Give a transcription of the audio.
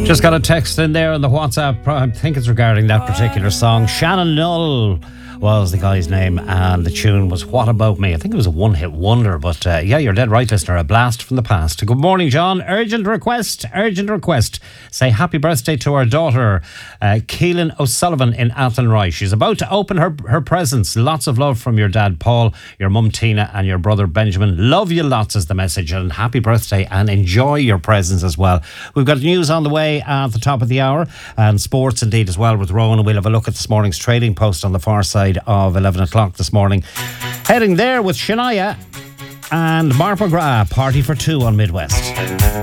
Just got a text in there on the WhatsApp. I think it's regarding that particular song. Shannon Null was the guy's name, and the tune was What About Me. I think it was a one-hit wonder, but yeah, you're dead right, listener. A blast from the past. Good morning, John. Urgent request. Say happy birthday to our daughter, Keelan O'Sullivan in Athenry. She's about to open her presents. Lots of love from your dad, Paul, your mum, Tina, and your brother, Benjamin. Love you lots is the message, and happy birthday, and enjoy your presents as well. We've got news on the way at the top of the hour, and sports indeed as well with Rowan. We'll have a look at this morning's trading post on the far side of 11 o'clock this morning. Heading there with Shania and Mark McGrath, Party for Two on Midwest.